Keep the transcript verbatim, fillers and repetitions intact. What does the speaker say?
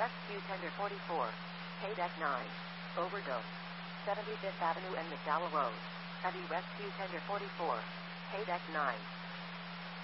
S Q Tender forty-four. K Deck nine. Overdose. seventy-fifth Avenue and McDowell Road. Heavy Rescue Tender forty-four. K Deck nine.